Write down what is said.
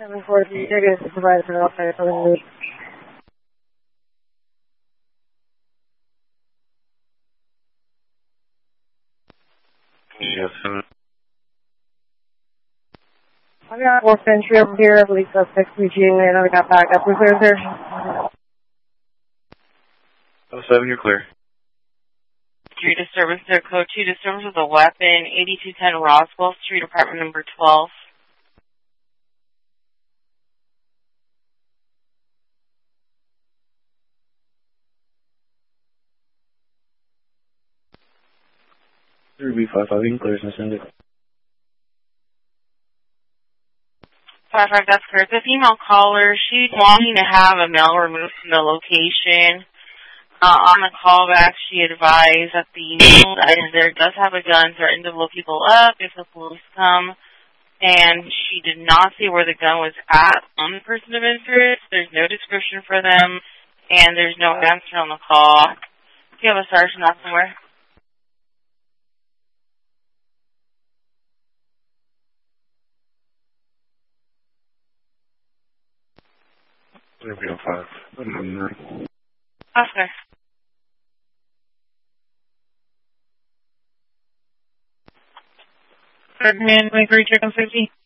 743, you're going to provide for outside for the week. Yes, sir. I got Wolf Entry over here, I believe suspect PGA, and I got backup. We're clear, sir. 07, you're clear. 3 disturbance, their code 2 disturbance with a weapon, 8210 Roswell Street, apartment number 12. B55, you can clear, send it. 55, that's correct. The female caller, she's wanting to have a male removed from the location. On the callback, she advised that the male that is there does have a gun, threatened to blow people up if the police come. And she did not see where the gun was at on the person of interest. There's no description for them, and there's no answer on the call. Do you have a sergeant out somewhere? B05. Okay. Ferdinand, 23, check on safety.